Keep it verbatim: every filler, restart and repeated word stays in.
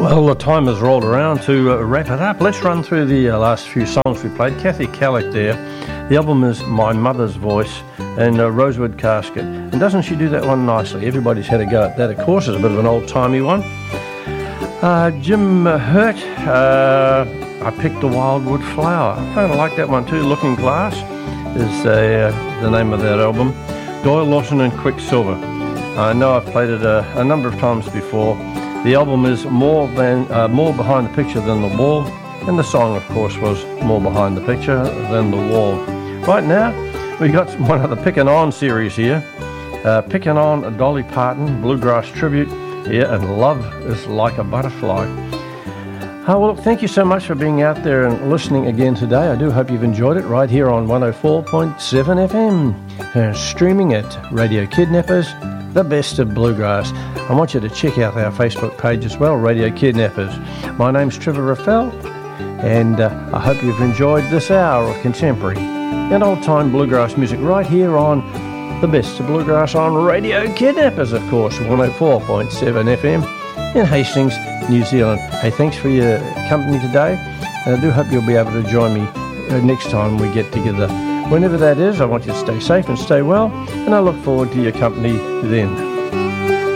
Well, the time has rolled around to uh, wrap it up. Let's run through the uh, last few songs we played. Kathy Kallick there. The album is My Mother's Voice and uh, Rosewood Casket. And doesn't she do that one nicely? Everybody's had a go at that, of course. It's a bit of an old-timey one. Uh, Jim Hurt, uh, I Picked a Wildwood Flower. I kind of like that one too. Looking Glass is uh, the name of that album. Doyle Lawson and Quicksilver. I know I've played it a, a number of times before. The album is more than uh, more behind the picture than the wall, and the song, of course, was more behind the picture than the wall. Right now, we got one of the Pickin' On series here. Uh, Pickin' On, a Dolly Parton bluegrass tribute here, and Love is Like a Butterfly. Oh, well, look, thank you so much for being out there and listening again today. I do hope you've enjoyed it right here on one oh four point seven F M, uh, streaming at Radio Kidnappers, the best of bluegrass. I want you to check out our Facebook page as well, Radio Kidnappers. My name's Trevor Raffel, and uh, I hope you've enjoyed this hour of contemporary and old-time bluegrass music right here on the best of bluegrass on Radio Kidnappers, of course, one oh four point seven F M in Hastings, New Zealand. Hey, thanks for your company today, and I do hope you'll be able to join me uh, next time we get together. Whenever that is, I want you to stay safe and stay well, and I look forward to your company then.